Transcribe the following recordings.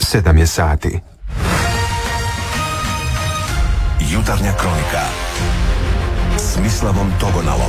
7 je sati. Jutarnja kronika s Mislavom Togonalom.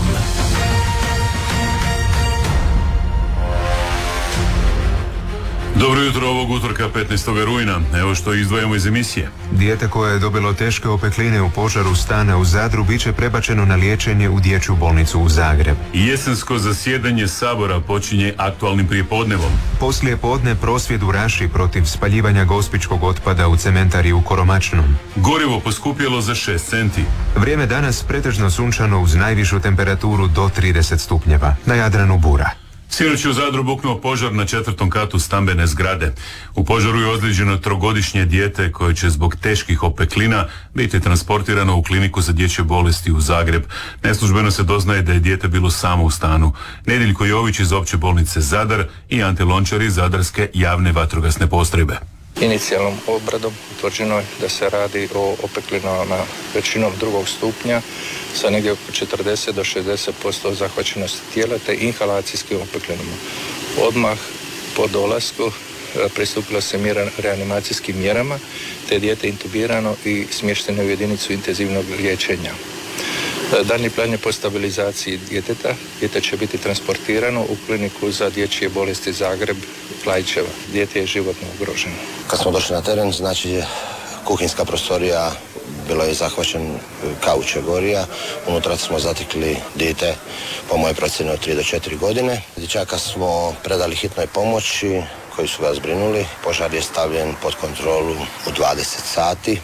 Dobro jutro ovog utorka 15. rujna. Evo što izdvajamo iz emisije. Dijete koje je dobilo teške opekline u požaru stana u Zadru bit će prebačeno na liječenje u dječju bolnicu u Zagreb. Jesensko zasjedanje Sabora počinje aktualnim prijepodnevom. Poslije podne prosvjed u Raši protiv spaljivanja gospićkog otpada u cementari u Koromačnom. Gorivo poskupjelo za 6 centi. Vrijeme danas pretežno sunčano uz najvišu temperaturu do 30 stupnjeva. Na Jadranu bura. Sinoć je u Zadru buknuo požar na 4. katu stambene zgrade. U požaru je ozlijeđeno 3-godišnje dijete koje će zbog teških opeklina biti transportirano u kliniku za dječje bolesti u Zagreb. Neslužbeno se doznaje da je dijete bilo samo u stanu. Nediljko Jović iz opće bolnice Zadar i Ante Lončar iz Zadarske javne vatrogasne postrojbe. Inicijalnom obradom utvrđeno je da se radi o opeklinama većinom 2. stupnja sa negdje oko 40 do 60% zahvaćenosti tijela te inhalacijskim opeklinama. Odmah po dolasku pristupilo se reanimacijskim mjerama te je dijete intubirano i smješteno u jedinicu intenzivnog liječenja. Daljnji plan je po stabilizaciji djeteta. Dijete će biti transportirano u kliniku za dječje bolesti Zagreb, Klaićeva. Dijete je životno ugroženo. Kad smo došli na teren, znači kuhinjska prostorija bilo je zahvaćen kauč je gorija. Unutra smo zatekli dijete po mojoj procjeni od 3 do 4 godine. Dječaka smo predali hitnoj pomoći koji su ga zbrinuli. Požar je stavljen pod kontrolu u 20 sati.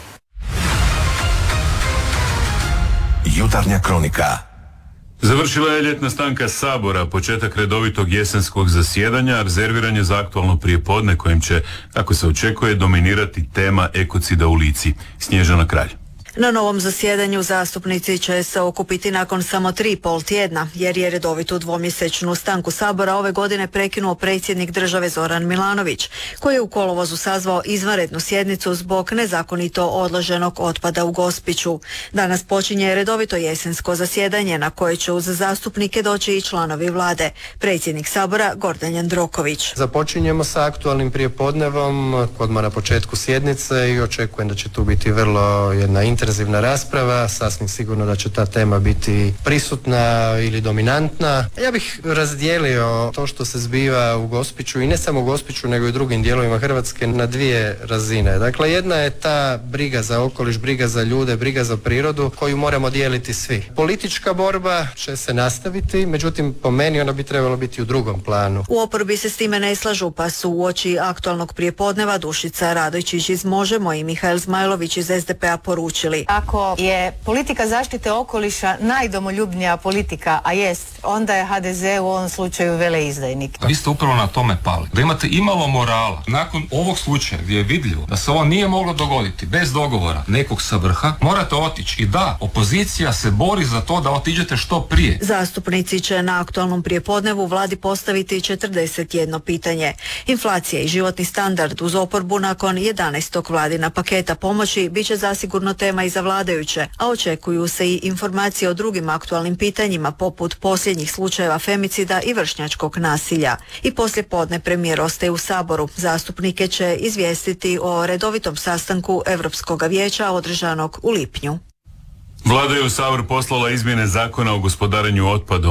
Jutarnja kronika. Završila je ljetna stanka Sabora, početak redovitog jesenskog zasjedanja, rezerviran je za aktualno prijepodne kojim će, kako se očekuje, dominirati tema ekocida u Lici. Snježana Kralj. Na novom zasjedanju zastupnici će se okupiti nakon samo 3,5 tjedna, jer je redovitu dvomjesečnu stanku Sabora ove godine prekinuo predsjednik države Zoran Milanović, koji je u kolovozu sazvao izvanrednu sjednicu zbog nezakonito odloženog otpada u Gospiću. Danas počinje redovito jesensko zasjedanje na koje će uz zastupnike doći i članovi vlade. Predsjednik Sabora Gordan Jandroković. Započinjemo sa aktualnim prijepodnevom odmah na početku sjednice i očekujem da će tu biti vrlo jedna intenzivna rasprava, sasvim sigurno da će ta tema biti prisutna ili dominantna. Ja bih razdijelio to što se zbiva u Gospiću i ne samo u Gospiću nego i u drugim dijelovima Hrvatske na 2 razine. Dakle, jedna je ta briga za okoliš, briga za ljude, briga za prirodu koju moramo dijeliti svi. Politička borba će se nastaviti, međutim po meni ona bi trebala biti u drugom planu. U oporbi se s time ne slažu, pa su uoči aktualnog prijepodneva Dušica Radojčić iz Možemo i Mihael Zmajlović iz SDP-a poručili: ako je politika zaštite okoliša najdomoljubnija politika, a jest, onda je HDZ u ovom slučaju veleizdajnik. Vi ste upravo na tome pali. Da imate imalo morala, nakon ovog slučaja gdje je vidljivo da se ovo nije moglo dogoditi bez dogovora nekog sa vrha, morate otići. I da, opozicija se bori za to da otiđete što prije. Zastupnici će na aktualnom prijepodnevu vladi postaviti 41 pitanje. Inflacija i životni standard uz oporbu nakon 11. vladina paketa pomoći bit će zasigurno tema i za vladajuće, a očekuju se i informacije o drugim aktualnim pitanjima poput posljednjih slučajeva femicida i vršnjačkog nasilja. I poslijepodne premijer ostaje u Saboru. Zastupnike će izvijestiti o redovitom sastanku Europskog vijeća održanog u lipnju. Vlada je u Sabor poslala izmjene zakona o gospodarenju otpadom.